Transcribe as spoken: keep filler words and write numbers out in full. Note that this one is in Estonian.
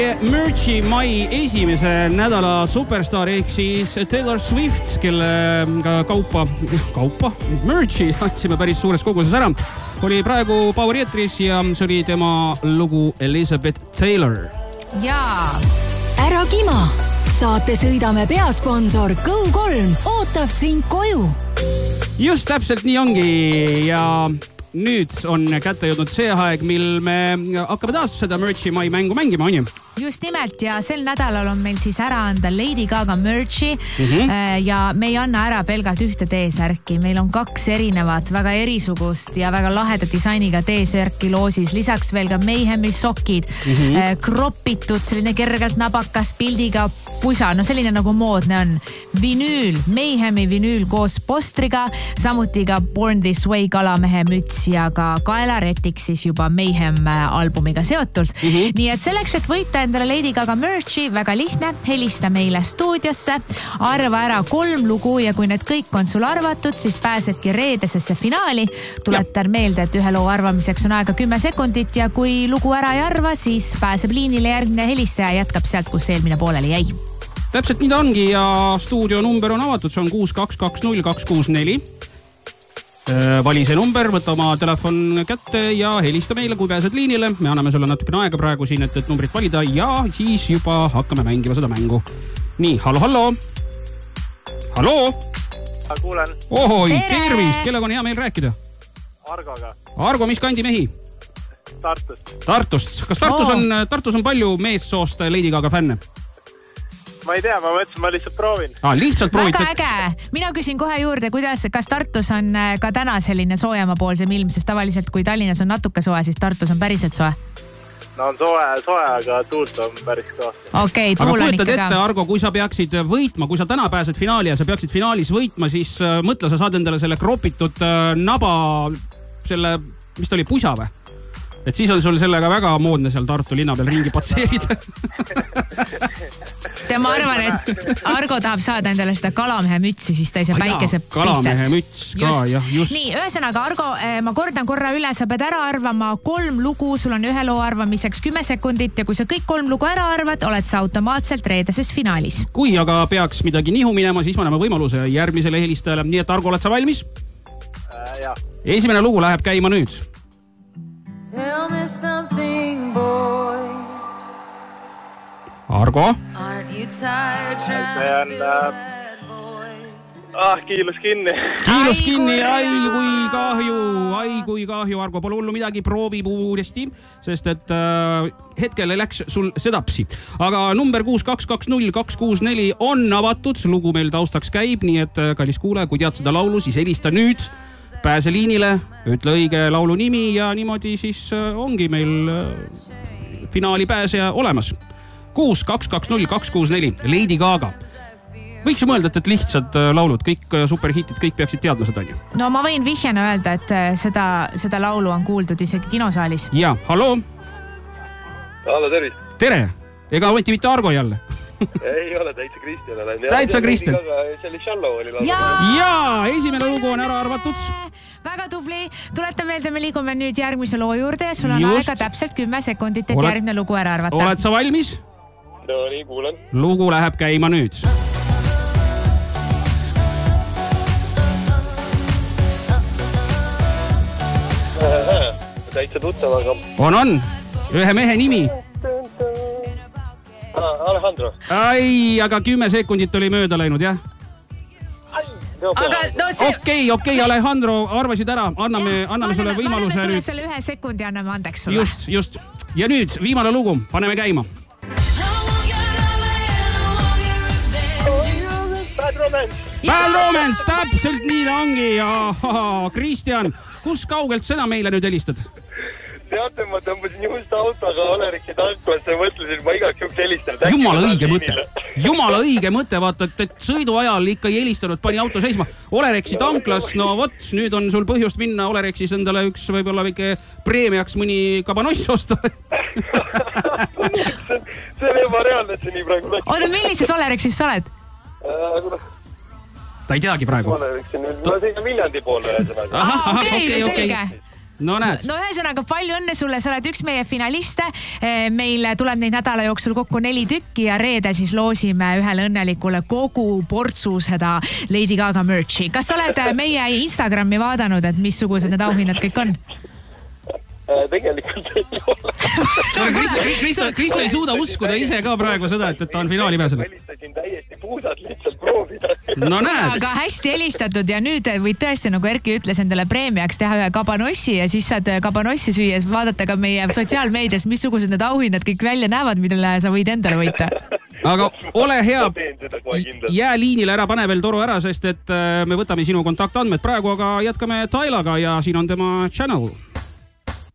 Merchi mai esimese nädala superstar ehk siis Taylor Swift, kelle kaupa, kaupa, Merchi andsime päris suures koguses ära, oli praegu Power eetris ja see oli tema lugu Elizabeth Taylor. Jaa. Ära kima! Saate sõidame peasponsor Go kolm ootab sind koju. Just täpselt nii ongi ja nüüd on kätte jõudnud see aeg, mil me hakkame taas seda Merchi mai mängu mängima, on ju? Just nimelt ja sel nädalal on meil siis ära anda Lady Gaga Merchi mm-hmm. ja me ei anna ära pelgalt ühte T-särki. Meil on kaks erinevat, väga erisugust ja väga laheda disainiga T-särki loosis. Lisaks veel ka Mayhemi sokid, mm-hmm. kropitud, selline kergelt nabakas pildiga pusa, no selline nagu moodne on. Vinüül, Mayhemi vinüül koos postriga, samuti ka Born This Way kalamehe müts ja ka kaelaretik siis juba Mayhem albumiga seotult. Mm-hmm. Nii et selleks, et võita endale Lady Gaga Merchi, väga lihtne, helista meile stuudiosse, arva ära kolm lugu ja kui need kõik on sul arvatud, siis pääsedki reedesesse finaali. Tuletan meelde, et ühe loo arvamiseks on aega kümme sekundit ja kui lugu ära ei arva, siis pääseb liinile järgmine helistaja ja jätkab sealt, kus eelmine pooleli jäi. Täpselt nii ta ongi ja stuudio number on avatud, see on kuus kaks kaks null kaks kuus neli. Vali see number, võta oma telefon kätte ja helista meile, kui pääsed liinile. Me anname sulle natukene aega praegu siin, et, et numbrit valida ja siis juba hakkame mängima seda mängu. Nii, hallo, hallo. Hallo. Kuulen. Ohoi, tervist. Kellega on hea meil rääkida? Argoga. Argo, mis kandi mehi? Tartust. Tartust. Kas Tartus on, Tartus on palju meessoost Lady Gaga fänne? Ma ei tea, ma mõtlesin, ma lihtsalt proovin. Ah, lihtsalt proovid. Väga äge. Mina küsin kohe juurde, kuidas, kas Tartus on ka täna selline soojamapoolsem ilm, sest tavaliselt kui Tallinnas on natuke soe, siis Tartus on päriselt soe. No on soe, soe, aga tuult on päris kõvasti. Okei, okay, tuul on ikka ka. Aga ette, Argo, kui sa peaksid võitma, kui sa täna pääsed finaali ja sa peaksid finaalis võitma, siis mõtle, sa saad endale selle kropitud naba, selle, mis ta oli, pusa või? Et siis on sul sellega väga moodne seal Tartu linna peal ringi patseerida. Ja ma arvan, et Argo tahab saada endale seda kalamehe mütsi, siis ta ei saa päikese pistet. Kalamehe müts ka, just. jah, just. Nii, ühesõnaga, Argo, ma kordan korra üle, sa pead ära arvama kolm lugu, sul on ühe loo arvamiseks kümme sekundit ja kui sa kõik kolm lugu ära arvad, oled sa automaatselt reedeses finaalis. Kui aga peaks midagi nihu minema, siis me anname võimaluse järgmisele helistajale. Nii et Argo, oled sa valmis? Äh, jah. Esimene lugu läheb käima nüüd. Tell me something, boy. Argo? Aren't you tired trying to feel that void? Ah, kiilus kinni. Kiilus kinni, ai kui kahju, ai kui kahju. Argo, pole hullu midagi, proovi uuesti, sest et äh, hetkel läks sul sedapsi. Aga number kuus kaks kaks null kaks kuus neli on avatud, lugu meil taustaks käib, nii et kallis kuule, kui tead seda laulu, siis helista nüüd. Pääse liinile, ütle õige laulu nimi ja niimoodi siis ongi meil finaali pääseja olemas. kuus kaks kaks null kaks kuus neli, Lady Gaga. Võiks ju mõelda, et lihtsad laulud, kõik superhitid, kõik peaksid teadma seda. No ma võin vihjena öelda, et seda, seda laulu on kuuldud isegi kinosaalis. Ja, hallo. Hallo, tervist. Tere. Ega võeti mitte Argo jälle? Ei ole, täitsa Kristjan olen. Täitsa Kristjan. See oli Shallow oli laulu. Jaa, esimene lugu on ära arvatud. Väga tubli. Tuletan meelde, me liigume nüüd järgmise loo juurde ja sul on Just. aega täpselt kümme sekundit, et oled, järgmine lugu ära arvata. Oled sa valmis? No nii, kuulen. Lugu läheb käima nüüd. Täitsa tuttav, aga... On, on. Ühe mehe nimi. Alejandro. Ai, aga kümme sekundit oli mööda läinud, jah? Aga no see... Okei, okei, Alejandro, arvasid ära. Anname, ja, anname sulle võimaluse sulle nüüd. Selle ühe sekundi anname andeks sulle. Just, just. Ja nüüd viimane lugu. Paneme käima. Bad Romance. Bad Romance, täpselt nii ta ongi. Ja, Kristjan, kus kaugelt sina meile nüüd helistad? Teate, ma tõmbasin just autoga Oleriksi tanklasse ja mõtlesin, ma igaks juks helistan. Jumala õige mõte. Jumala õige mõte, vaata, et, et sõidu ajal ikka ei helistanud, pani auto seisma. Oleriksi tanklas, no vot, nüüd on sul põhjust minna Oleriksis endale üks võib-olla väike preemiaks mõni kabanoss osta. See on juba reaalne, et see nii praegu läks. Oota, millises Oleriksis sa oled? Ta ei teagi praegu. Oleriksin, ma sõidan Viljandi poole. Aa, okei, selge. no näed. No ühesõnaga palju õnne sulle, sa oled üks meie finaliste. Meil tuleb neid nädala jooksul kokku neli tükki ja reedel siis loosime ühele õnnelikule kogu portsu seda Lady Gaga merchi. Kas sa oled meie Instagrami vaadanud, et missugused need auhinnad kõik on? Tegelikult ei ole. Kristo, Kristo, Kristo ei suuda uskuda ise ka praegu seda, et ta on finaali pääsenud. Helistasin täiesti puusad lihtsalt proovida. No näed. Aga hästi helistatud ja nüüd võid tõesti, nagu Erki ütles, endale preemiaks teha ühe kabanossi ja siis saad kabanossi süüa, vaadata ka meie sotsiaalmeedias, missugused need auhinnad kõik välja näevad, millele sa võid endale võita. Aga ole hea, jää liinile, ära pane veel toru ära, sest et me võtame sinu kontaktandmed praegu, aga jätkame Tailaga ja siin on tema channel.